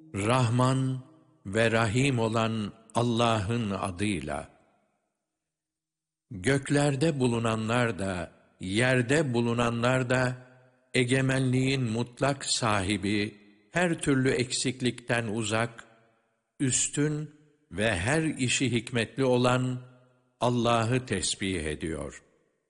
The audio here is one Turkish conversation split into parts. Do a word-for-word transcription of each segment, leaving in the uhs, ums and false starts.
Rahman ve Rahim olan Allah'ın adıyla. Göklerde bulunanlar da, yerde bulunanlar da, egemenliğin mutlak sahibi, her türlü eksiklikten uzak, üstün ve her işi hikmetli olan Allah'ı tesbih ediyor.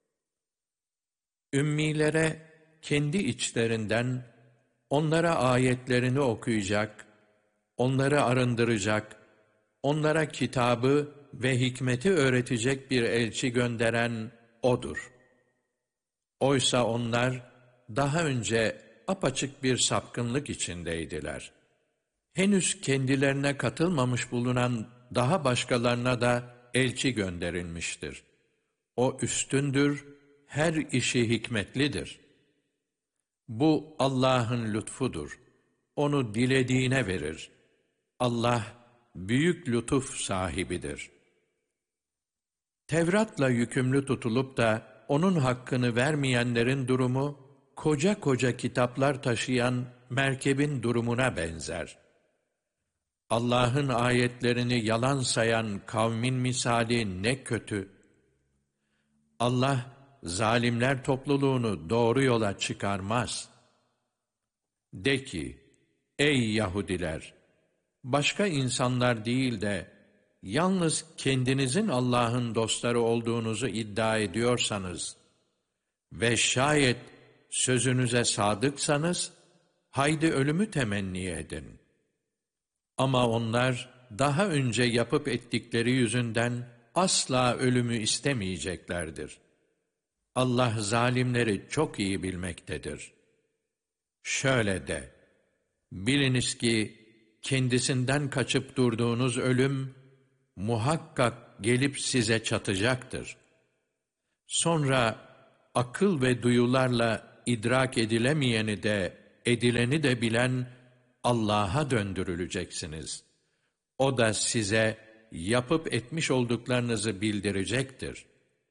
Ümmilere kendi içlerinden onlara ayetlerini okuyacak, onları arındıracak, onlara kitabı ve hikmeti öğretecek bir elçi gönderen O'dur. Oysa onlar daha önce apaçık bir sapkınlık içindeydiler. Henüz kendilerine katılmamış bulunan daha başkalarına da elçi gönderilmiştir. O üstündür, her işi hikmetlidir. Bu Allah'ın lütfudur. Onu dilediğine verir. Allah büyük lütuf sahibidir. Tevrat'la yükümlü tutulup da onun hakkını vermeyenlerin durumu, koca koca kitaplar taşıyan merkebin durumuna benzer. Allah'ın ayetlerini yalan sayan kavmin misali ne kötü. Allah, zalimler topluluğunu doğru yola çıkarmaz. De ki, ey Yahudiler! Başka insanlar değil de, yalnız kendinizin Allah'ın dostları olduğunuzu iddia ediyorsanız ve şayet sözünüze sadıksanız, haydi ölümü temenni edin. Ama onlar, daha önce yapıp ettikleri yüzünden asla ölümü istemeyeceklerdir. Allah zalimleri çok iyi bilmektedir. Şöyle de, biliniz ki, kendisinden kaçıp durduğunuz ölüm, muhakkak gelip size çatacaktır. Sonra, akıl ve duyularla idrak edilemeyeni de, edileni de bilen Allah'a döndürüleceksiniz. O da size yapıp etmiş olduklarınızı bildirecektir.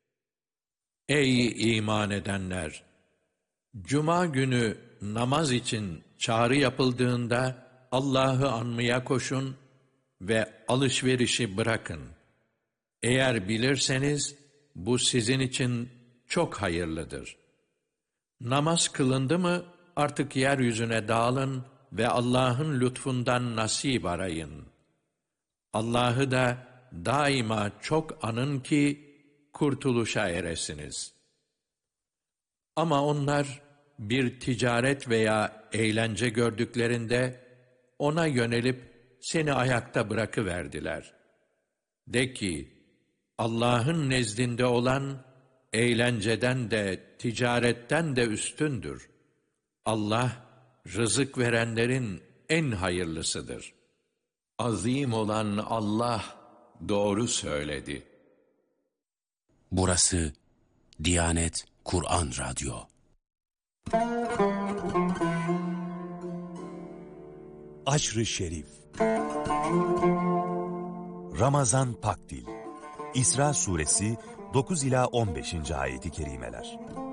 Ey iman edenler! Cuma günü namaz için çağrı yapıldığında Allah'ı anmaya koşun ve alışverişi bırakın. Eğer bilirseniz bu sizin için çok hayırlıdır. Namaz kılındı mı artık yeryüzüne dağılın ve Allah'ın lütfundan nasip arayın. Allah'ı da daima çok anın ki kurtuluşa eresiniz. Ama onlar bir ticaret veya eğlence gördüklerinde ona yönelip seni ayakta bırakıverdiler. De ki, Allah'ın nezdinde olan eğlenceden de ticaretten de üstündür. Allah, rızık verenlerin en hayırlısıdır. Azim olan Allah doğru söyledi. Burası Diyanet Kur'an Radyo. Aşr-ı Şerif, Ramazan Pakdil, İsra Suresi dokuz ila on beşinci ayeti kerimeler.